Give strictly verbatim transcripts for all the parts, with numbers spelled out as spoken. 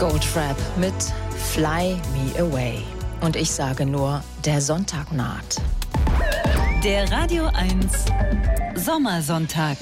Goldfrapp mit Fly Me Away. Und ich sage nur, der Sonntag naht. Der Radio eins Sommersonntag.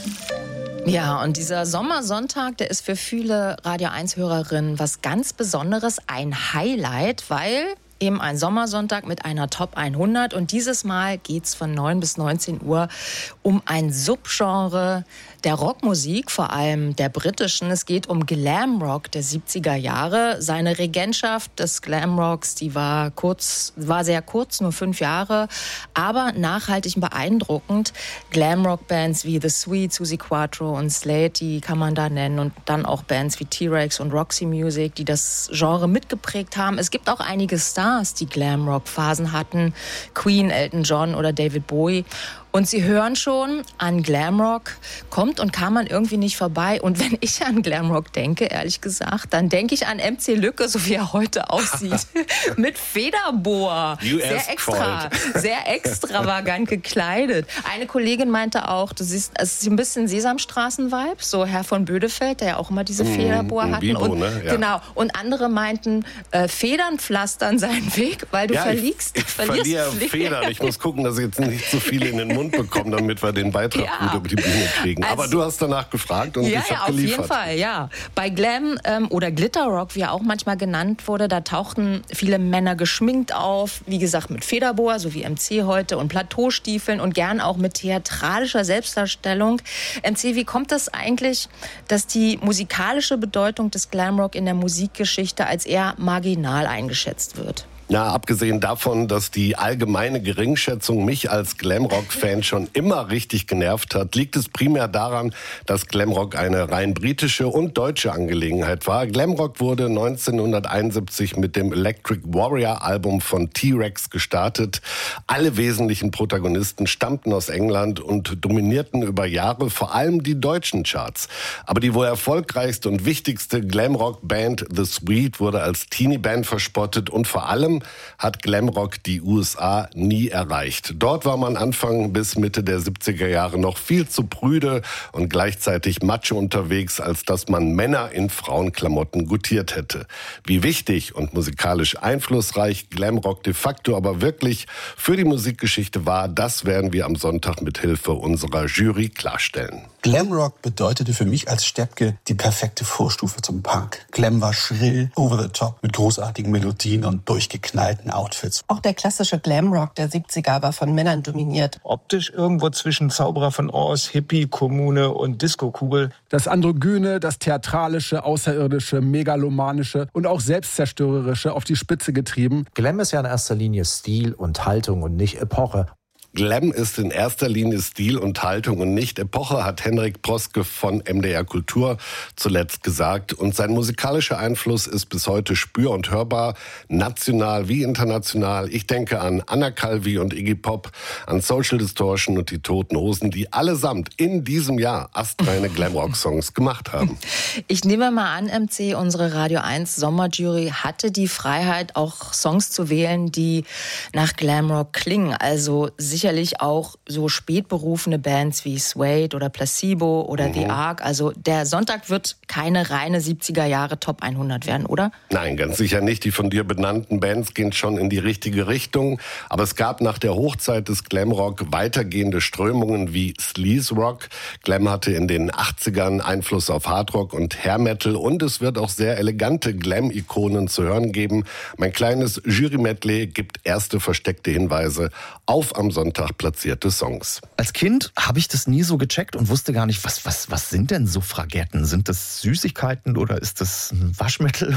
Ja, und dieser Sommersonntag, der ist für viele Radio eins Hörerinnen was ganz Besonderes, ein Highlight, weil eben ein Sommersonntag mit einer Top hundert. Und dieses Mal geht's von neun bis neunzehn Uhr um ein Subgenre der Rockmusik, vor allem der britischen. Es geht um Glamrock der siebziger Jahre. Seine Regentschaft des Glamrocks, die war kurz, war sehr kurz, nur fünf Jahre, aber nachhaltig beeindruckend. Glamrock-Bands wie The Sweet, Suzi Quatro und Slade, die kann man da nennen. Und dann auch Bands wie T-Rex und Roxy Music, die das Genre mitgeprägt haben. Es gibt auch einige Stars, die Glamrock-Phasen hatten. Queen, Elton John oder David Bowie. Und Sie hören schon, an Glamrock kommt und kam man irgendwie nicht vorbei. Und wenn ich an Glamrock denke, ehrlich gesagt, dann denke ich an M C Lücke, so wie er heute aussieht. Mit Federboa. Sehr extra, sehr extravagant gekleidet. Eine Kollegin meinte auch, du siehst, es ist ein bisschen Sesamstraßen-Vibe, so Herr von Bödefeld, der ja auch immer diese Federboa mm, hatten. Bibo, und, ne? Ja. Genau. Und andere meinten, äh, Federn pflastern seinen Weg, weil du ja, verliegst. Ich, ich verliere Federn. Ich muss gucken, dass ich jetzt nicht so viele in den Mund bekommen, damit wir den Beitrag ja. gut über die Bühne kriegen. Also, aber du hast danach gefragt und ja, ich ja, habe geliefert. auf jeden Fall, ja. Bei Glam ähm, oder Glitterrock, wie er auch manchmal genannt wurde, da tauchten viele Männer geschminkt auf, wie gesagt mit Federboa, so wie M C heute, und Plateaustiefeln und gern auch mit theatralischer Selbstdarstellung. M C, wie kommt das eigentlich, dass die musikalische Bedeutung des Glamrock in der Musikgeschichte als eher marginal eingeschätzt wird? Ja, abgesehen davon, dass die allgemeine Geringschätzung mich als Glamrock-Fan schon immer richtig genervt hat, liegt es primär daran, dass Glamrock eine rein britische und deutsche Angelegenheit war. Glamrock wurde neunzehnhunderteinundsiebzig mit dem Electric Warrior-Album von T-Rex gestartet. Alle wesentlichen Protagonisten stammten aus England und dominierten über Jahre vor allem die deutschen Charts. Aber die wohl erfolgreichste und wichtigste Glamrock-Band The Sweet wurde als Teenie-Band verspottet und vor allem hat Glamrock die U S A nie erreicht. Dort war man Anfang bis Mitte der siebziger Jahre noch viel zu prüde und gleichzeitig macho unterwegs, als dass man Männer in Frauenklamotten gutiert hätte. Wie wichtig und musikalisch einflussreich Glamrock de facto aber wirklich für die Musikgeschichte war, das werden wir am Sonntag mit Hilfe unserer Jury klarstellen. Glamrock bedeutete für mich als Steppke die perfekte Vorstufe zum Punk. Glam war schrill, over the top, mit großartigen Melodien und durchgeknallten Outfits. Auch der klassische Glamrock der siebziger war von Männern dominiert. Optisch irgendwo zwischen Zauberer von Oz, Hippie, Kommune und Disco-Kugel. Das Androgyne, das Theatralische, Außerirdische, Megalomanische und auch Selbstzerstörerische auf die Spitze getrieben. Glam ist ja in erster Linie Stil und Haltung und nicht Epoche. Glam ist in erster Linie Stil und Haltung und nicht Epoche, hat Henrik Proske von M D R Kultur zuletzt gesagt. Und sein musikalischer Einfluss ist bis heute spür- und hörbar, national wie international. Ich denke an Anna Calvi und Iggy Pop, an Social Distortion und die Toten Hosen, die allesamt in diesem Jahr astreine Glamrock-Songs gemacht haben. Ich nehme mal an, M C, unsere Radio eins Sommerjury hatte die Freiheit, auch Songs zu wählen, die nach Glamrock klingen. Also sicherlich auch so spätberufene Bands wie Suede oder Placebo oder mhm. The Ark. Also der Sonntag wird keine reine siebziger Jahre Top hundert werden, oder? Nein, ganz sicher nicht. Die von dir benannten Bands gehen schon in die richtige Richtung. Aber es gab nach der Hochzeit des Glamrock weitergehende Strömungen wie Sleaze Rock. Glam hatte in den achtzigern Einfluss auf Hardrock und Hair Metal. Und es wird auch sehr elegante Glam-Ikonen zu hören geben. Mein kleines Jury-Medley gibt erste versteckte Hinweise auf am Sonntag platzierte Songs. Als Kind habe ich das nie so gecheckt und wusste gar nicht, was, was, was sind denn Suffragetten? Sind das Süßigkeiten oder ist das ein Waschmittel?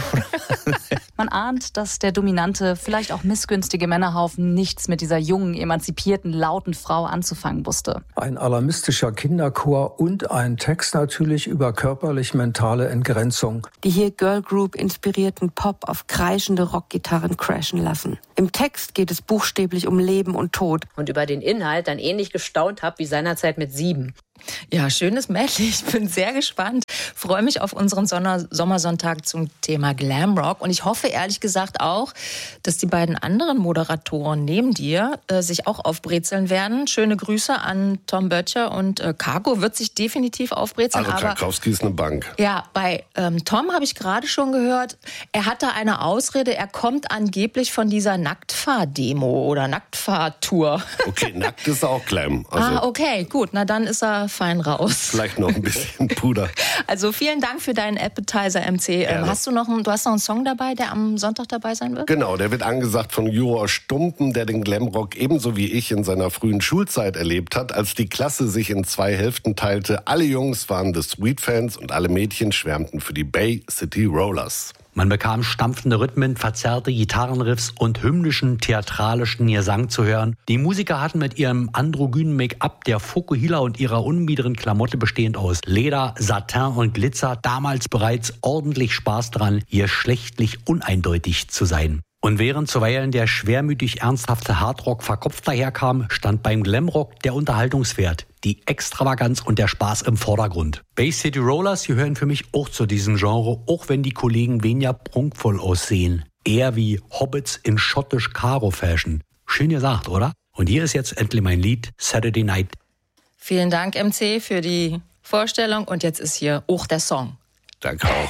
Man ahnt, dass der dominante, vielleicht auch missgünstige Männerhaufen nichts mit dieser jungen, emanzipierten, lauten Frau anzufangen wusste. Ein alarmistischer Kinderchor und ein Text natürlich über körperlich-mentale Entgrenzung. Die hier Girl Group inspirierten Pop auf kreischende Rockgitarren crashen lassen. Im Text geht es buchstäblich um Leben und Tod. Und über den Inhalt dann ähnlich gestaunt habe wie seinerzeit mit sieben. Ja, schönes Medley. Ich bin sehr gespannt. Freue mich auf unseren Sonner- Sommersonntag zum Thema Glamrock. Und ich hoffe ehrlich gesagt auch, dass die beiden anderen Moderatoren neben dir äh, sich auch aufbrezeln werden. Schöne Grüße an Tom Böttcher und äh, Kako wird sich definitiv aufbrezeln. Also Karkowski ist eine Bank. Ja, bei ähm, Tom habe ich gerade schon gehört, er hatte eine Ausrede, er kommt angeblich von dieser Nacktfahr-Demo oder Nacktfahrtour. Okay, nackt ist auch Glam. Also ah, okay, gut, na dann ist er fein raus. vielleicht noch ein bisschen Puder. Also vielen Dank für deinen Appetizer, M C. Ähm, hast du noch einen, du hast noch einen Song dabei, der am Sonntag dabei sein wird? Genau, der wird angesagt von Juror Stumpen, der den Glamrock ebenso wie ich in seiner frühen Schulzeit erlebt hat, als die Klasse sich in zwei Hälften teilte. Alle Jungs waren The Sweet-Fans und alle Mädchen schwärmten für die Bay City Rollers. Man bekam stampfende Rhythmen, verzerrte Gitarrenriffs und hymnischen, theatralischen Gesang zu hören. Die Musiker hatten mit ihrem androgynen Make-up, der Fokuhila und ihrer unbiederen Klamotte bestehend aus Leder, Satin und Glitzer damals bereits ordentlich Spaß dran, geschlechtlich uneindeutig zu sein. Und während zuweilen der schwermütig ernsthafte Hardrock verkopft daherkam, stand beim Glamrock der Unterhaltungswert, die Extravaganz und der Spaß im Vordergrund. Bay City Rollers gehören für mich auch zu diesem Genre, auch wenn die Kollegen weniger prunkvoll aussehen. Eher wie Hobbits in schottisch Karo-Fashion. Schön gesagt, oder? Und hier ist jetzt endlich mein Lied Saturday Night. Vielen Dank, M C, für die Vorstellung. Und jetzt ist hier auch der Song. Danke auch.